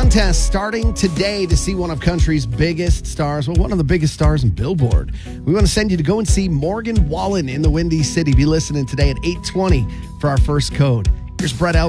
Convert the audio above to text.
contest starting today to see one of country's biggest stars. Well, one of the biggest stars in Billboard. We want to send you to go and see Morgan Wallen in the Windy City. Be listening today at 8:20 for our first code. Here's Brett Elder.